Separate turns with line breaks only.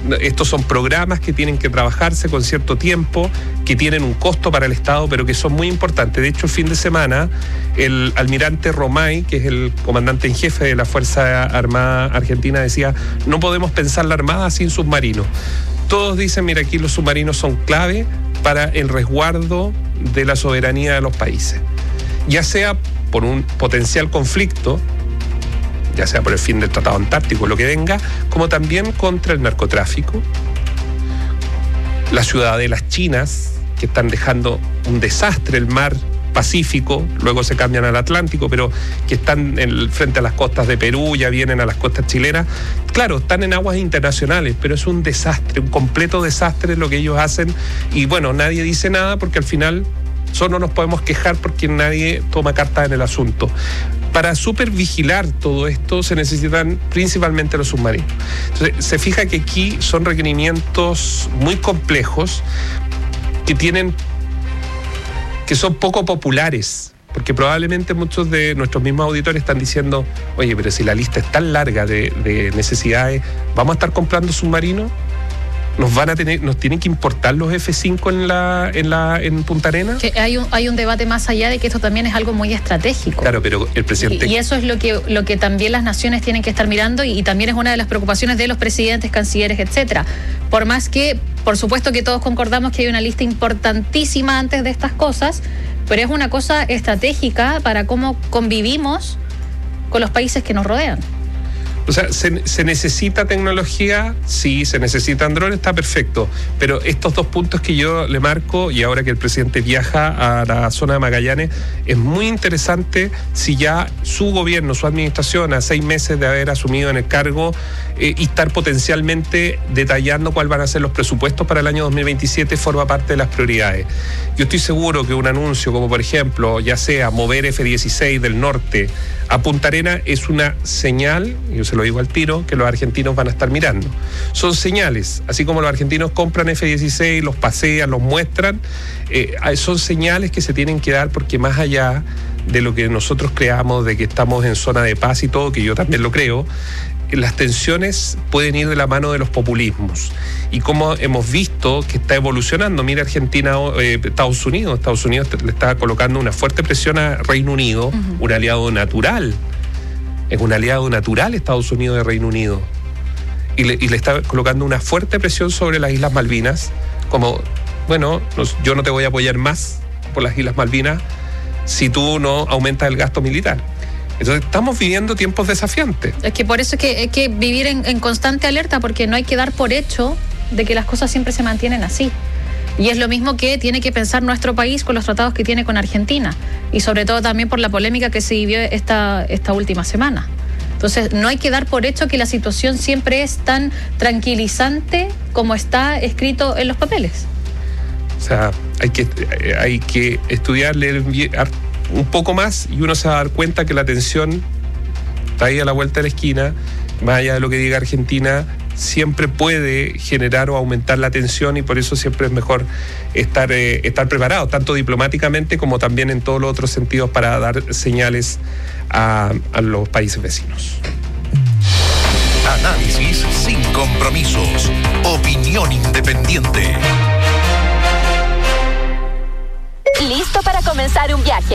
estos son programas que tienen que trabajarse con cierto tiempo, que tienen un costo para el Estado, pero que son muy importantes. De hecho, el fin de semana, el almirante Romay, que es el comandante en jefe de la Fuerza Armada Argentina, decía: no podemos pensar la Armada sin submarinos. Todos dicen, mira, aquí los submarinos son clave para el resguardo de la soberanía de los países, ya sea por un potencial conflicto, ya sea por el fin del Tratado Antártico, lo que venga, como también contra el narcotráfico, las ciudadelas chinas, que están dejando un desastre el mar Pacífico, luego se cambian al Atlántico, pero que están frente a las costas de Perú, ya vienen a las costas chilenas. Claro, están en aguas internacionales, pero es un desastre, un completo desastre lo que ellos hacen, y bueno, nadie dice nada porque al final solo nos podemos quejar porque nadie toma carta en el asunto. Para supervigilar todo esto se necesitan principalmente los submarinos. Entonces, se fija que aquí son requerimientos muy complejos que son poco populares, porque probablemente muchos de nuestros mismos auditores están diciendo: oye, pero si la lista es tan larga de necesidades, ¿vamos a estar comprando submarinos? ¿Nos tienen que importar los F-5 en Punta Arenas?
Que hay un debate más allá de que esto también es algo muy estratégico.
Claro, pero el presidente...
Y eso es lo que también las naciones tienen que estar mirando, y también es una de las preocupaciones de los presidentes, cancilleres, etcétera. Por más que, por supuesto que todos concordamos que hay una lista importantísima antes de estas cosas, pero es una cosa estratégica para cómo convivimos con los países que nos rodean.
O sea, ¿se necesita tecnología? Sí, se necesitan drones, está perfecto. Pero estos dos puntos que yo le marco, y ahora que el presidente viaja a la zona de Magallanes, es muy interesante si ya su gobierno, su administración, a 6 meses de haber asumido en el cargo, y estar potencialmente detallando cuáles van a ser los presupuestos para el año 2027, forma parte de las prioridades. Yo estoy seguro que un anuncio como, por ejemplo, ya sea mover F-16 del norte a Punta Arenas, es una señal, yo se lo digo al tiro, que los argentinos van a estar mirando. Son señales, así como los argentinos compran F-16, los pasean, los muestran, son señales que se tienen que dar, porque más allá de lo que nosotros creamos, de que estamos en zona de paz y todo, que yo también lo creo, las tensiones pueden ir de la mano de los populismos. Y como hemos visto que está evolucionando, mira Argentina, Estados Unidos le está colocando una fuerte presión a Reino Unido, un aliado natural. Es un aliado natural Estados Unidos de Reino Unido. Y le está colocando una fuerte presión sobre las Islas Malvinas, como, bueno, yo no te voy a apoyar más por las Islas Malvinas si tú no aumentas el gasto militar. Entonces estamos viviendo tiempos desafiantes.
Es que por eso hay que vivir en constante alerta, porque no hay que dar por hecho de que las cosas siempre se mantienen así. Y es lo mismo que tiene que pensar nuestro país con los tratados que tiene con Argentina, y sobre todo también por la polémica que se vivió esta última semana. Entonces no hay que dar por hecho que la situación siempre es tan tranquilizante como está escrito en los papeles.
O sea, hay que estudiar, leer un poco más, y uno se va a dar cuenta que la tensión está ahí a la vuelta de la esquina. Más allá de lo que diga Argentina, siempre puede generar o aumentar la tensión, y por eso siempre es mejor estar preparado, tanto diplomáticamente como también en todos los otros sentidos, para dar señales a los países vecinos.
Análisis sin compromisos. Opinión independiente.
¿Listo para comenzar un viaje